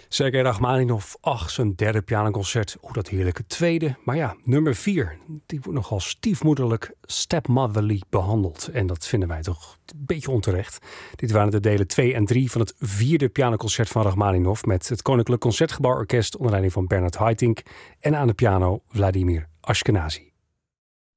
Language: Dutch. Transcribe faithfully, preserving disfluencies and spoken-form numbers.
Sergei Rachmaninov, ach, zijn derde pianoconcert. Hoe dat heerlijke tweede. Maar ja, nummer vier, die wordt nogal stiefmoederlijk stepmotherly behandeld. En dat vinden wij toch een beetje onterecht. Dit waren de delen twee en drie van het vierde pianoconcert van Rachmaninov met het Koninklijk Concertgebouworkest onder leiding van Bernard Haitink en aan de piano Vladimir Ashkenazy.